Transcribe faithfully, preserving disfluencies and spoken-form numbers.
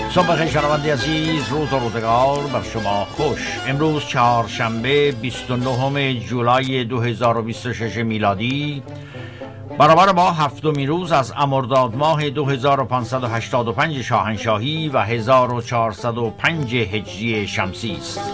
صبح بخیر شنونده عزیز، روز و روزگار بر شما خوش. امروز چهارشنبه بیست و نهم جولای دو هزار و بیست و شش میلادی، برابر با هفتمین روز از مرداد ماه دو هزار و پانصد و هشتاد و پنج شاهنشاهی و هزار و چهارصد و پنج هجری شمسی است.